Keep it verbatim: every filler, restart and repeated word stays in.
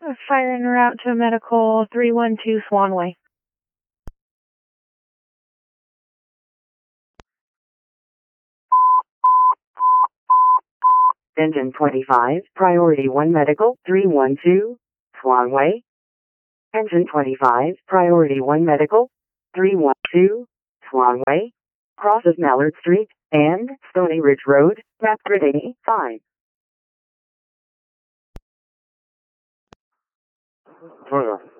Fire en route to medical three one two Swanway. Engine twenty-five, Priority one Medical, three one two, Swanway. Engine twenty-five, Priority one Medical, three one two, Swanway. Crosses Mallard Street and Stony Ridge Road, map grid eighty-five. Further.